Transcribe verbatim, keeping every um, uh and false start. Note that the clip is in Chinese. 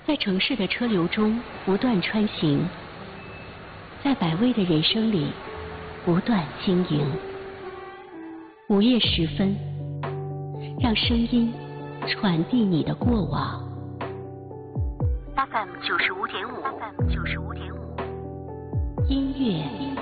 在城市的车流中不断穿行，在百味的人生里不断经营。午夜时分，让声音传递你的过往。F M 九十五点五，F M 九十五点五，音乐。